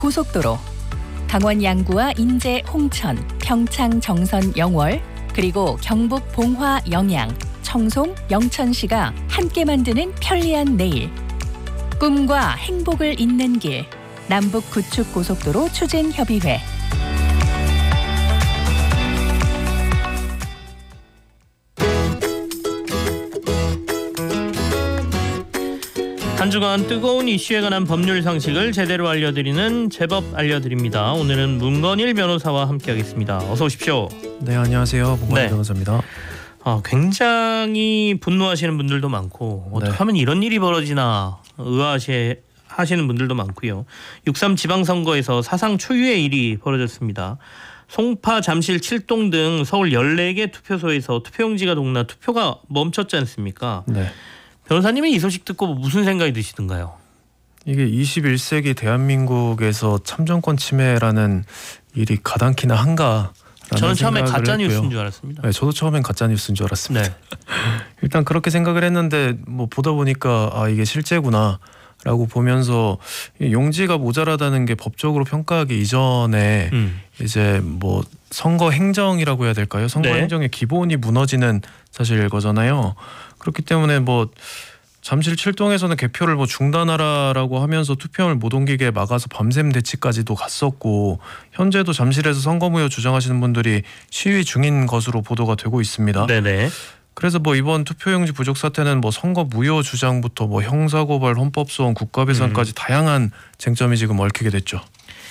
고속도로, 강원 양구와 인제 홍천, 평창 정선 영월, 그리고 경북 봉화 영양, 청송 영천시가 함께 만드는 편리한 내일. 꿈과 행복을 잇는 길, 남북구축고속도로 추진협의회. 한 주간 뜨거운 이슈에 관한 법률 상식을 제대로 알려드리는 제법 알려드립니다. 오늘은 문건일 변호사와 함께하겠습니다. 어서 오십시오. 네, 안녕하세요. 문건일 변호사입니다. 굉장히 분노하시는 분들도 많고 어떻게 하면 이런 일이 벌어지나 의아하시는 분들도 많고요. 6.3 지방선거에서 사상 초유의 일이 벌어졌습니다. 송파, 잠실, 칠동 등 서울 14개 투표소에서 투표용지가 동나 투표가 멈췄지 않습니까? 네. 변호사님이 이 소식 듣고 무슨 생각이 드시던가요? 이게 21세기 대한민국에서 참정권 침해라는 일이 가당키나 한가? 저는 처음에 가짜 뉴스인 줄 알았습니다. 네, 저도 처음엔 가짜 뉴스인 줄 알았습니다. 네. 일단 그렇게 생각을 했는데 보다 보니까 이게 실제구나라고 보면서 용지가 모자라다는 게 법적으로 평가하기 이전에 이제 선거 행정이라고 해야 될까요? 선거 행정의 기본이 무너지는 사실 거잖아요. 그렇기 때문에 잠실 칠동에서는 개표를 중단하라라고 하면서 투표함을 못 옮기게 막아서 밤샘 대치까지도 갔었고, 현재도 잠실에서 선거무효 주장하시는 분들이 시위 중인 것으로 보도가 되고 있습니다. 네네. 그래서 이번 투표용지 부족 사태는 선거무효 주장부터 형사고발, 헌법소원, 국가배상까지 다양한 쟁점이 지금 얽히게 됐죠.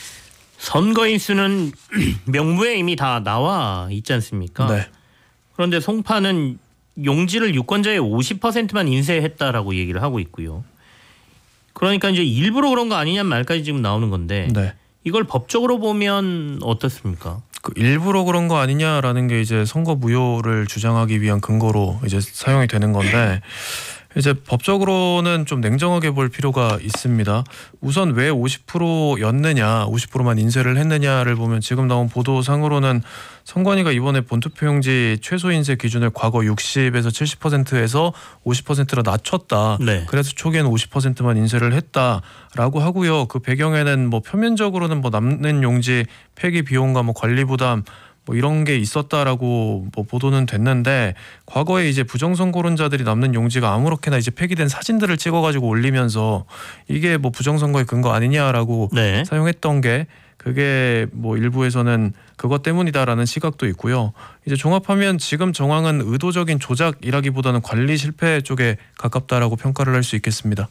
선거인 수는 명부에 이미 다 나와 있지 않습니까? 네. 그런데 송파는 용지를 유권자의 50%만 인쇄했다라고 얘기를 하고 있고요. 그러니까 이제 일부러 그런 거 아니냐는 말까지 지금 나오는 건데 이걸 법적으로 보면 어떻습니까? 일부러 그런 거 아니냐라는 게 이제 선거 무효를 주장하기 위한 근거로 이제 사용이 되는 건데, 이제 법적으로는 좀 냉정하게 볼 필요가 있습니다. 우선 왜 50%였느냐, 50%만 인쇄를 했느냐를 보면 지금 나온 보도상으로는 선관위가 이번에 본투표용지 최소 인쇄 기준을 과거 60에서 70%에서 50%로 낮췄다. 네. 그래서 초기에는 50%만 인쇄를 했다라고 하고요. 그 배경에는 표면적으로는 남는 용지 폐기 비용과 관리 부담 이런 게 있었다라고 보도는 됐는데, 과거에 이제 부정선거론자들이 남는 용지가 아무렇게나 이제 폐기된 사진들을 찍어가지고 올리면서 이게 부정선거의 근거 아니냐라고 사용했던 게, 그게 일부에서는 그것 때문이다라는 시각도 있고요. 이제 종합하면 지금 정황은 의도적인 조작이라기보다는 관리 실패 쪽에 가깝다라고 평가를 할 수 있겠습니다.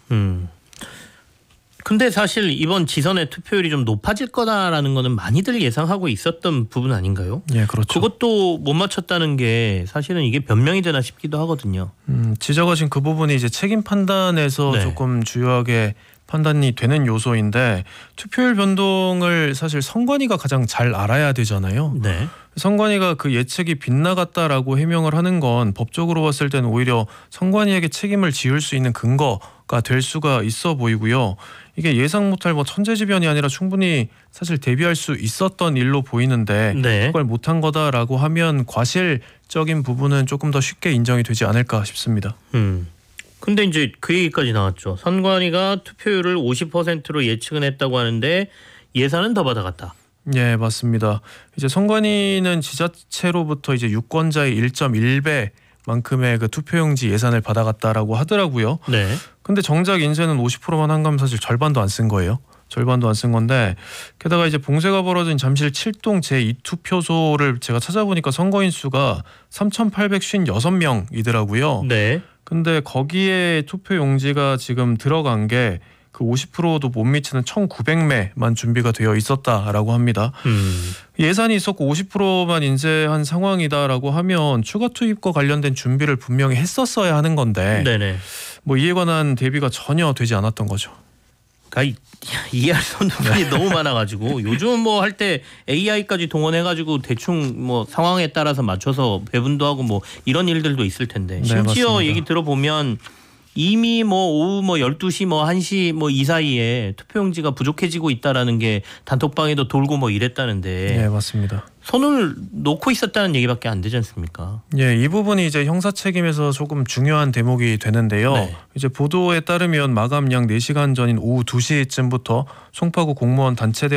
근데 사실 이번 지선의 투표율이 좀 높아질 거다라는 거는 많이들 예상하고 있었던 부분 아닌가요? 예, 그렇죠. 그것도 못 맞췄다는 게 사실은 이게 변명이 되나 싶기도 하거든요. 지적하신 그 부분이 이제 책임 판단에서 조금 주요하게 판단이 되는 요소인데, 투표율 변동을 사실 선관위가 가장 잘 알아야 되잖아요. 네. 선관위가 그 예측이 빗나갔다라고 해명을 하는 건 법적으로 봤을 때는 오히려 선관위에게 책임을 지을 수 있는 근거가 될 수가 있어 보이고요. 이게 예상 못할 천재지변이 아니라 충분히 사실 대비할 수 있었던 일로 보이는데 그걸 못한 거다라고 하면 과실적인 부분은 조금 더 쉽게 인정이 되지 않을까 싶습니다. 근데 이제 그 얘기까지 나왔죠. 선관위가 투표율을 50%로 예측은 했다고 하는데 예산은 더 받아갔다. 예, 맞습니다. 이제 선관위는 지자체로부터 이제 유권자의 1.1배 만큼의 그 투표용지 예산을 받아갔다라고 하더라고요. 네. 근데 정작 인쇄는 50%만 한 거면 사실 절반도 안 쓴 거예요. 절반도 안 쓴 건데, 게다가 이제 봉쇄가 벌어진 잠실 칠동 제2투표소를 제가 찾아보니까 선거인 수가 3,856명이더라고요. 네. 근데 거기에 투표용지가 지금 들어간 게 그 50%도 못 미치는 1,900매만 준비가 되어 있었다라고 합니다. 예산이 있었고 50%만 인쇄한 상황이다라고 하면 추가 투입과 관련된 준비를 분명히 했었어야 하는 건데 이에 관한 대비가 전혀 되지 않았던 거죠. 그러니까 이해할 수 없는 부분이 너무 많아가지고 요즘 할 때 AI까지 동원해가지고 대충 상황에 따라서 맞춰서 배분도 하고 이런 일들도 있을 텐데, 심지어 맞습니다. 얘기 들어보면 이미 뭐 오후 뭐 12시 뭐 1시 뭐 이 사이에 투표용지가 부족해지고 있다라는 게 단톡방에도 돌고 뭐 이랬다는데. 네, 맞습니다. 손을 놓고 있었다는 얘기밖에 안 되지 않습니까? 예, 이 부분이 이제 형사 책임에서 조금 중요한 대목이 되는데요. 네. 이제 보도에 따르면 마감 약 4시간 전인 오후 2시쯤부터 송파구 공무원 단체